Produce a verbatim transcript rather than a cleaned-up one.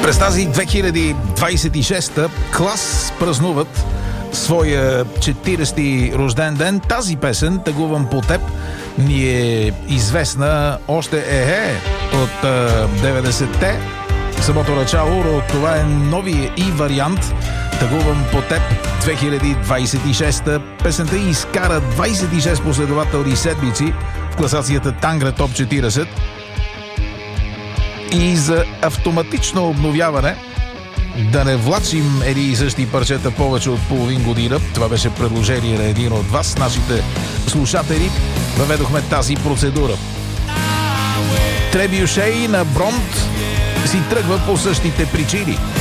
През тази две хиляди двадесет и шеста Клас празнуват своя четиридесети рожден ден. Тази песен "Тъгувам по теб" ни е известна още е от деветдесетте. Самото начало, това е новия и вариант "Тъгувам по теб" две хиляди двадесет и шеста. Песента изкара двадесет и шест последователни седмици в класацията Тангра Топ четиридесет. И за автоматично обновяване, да не влачим едни и същи парчета повече от половин година, това беше предложение на един от вас, нашите слушатели, въведохме тази процедура. Требюшей на Бронт си тръгва по същите причини.